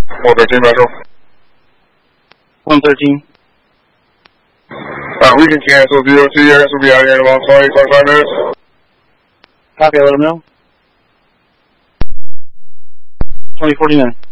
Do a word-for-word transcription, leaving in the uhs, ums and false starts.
one thirteen Metro. one thirteen. Uh, we can cancel D O T. I guess we'll be out here in about twenty, twenty-five minutes. Copy, I'll let them know. twenty forty-nine.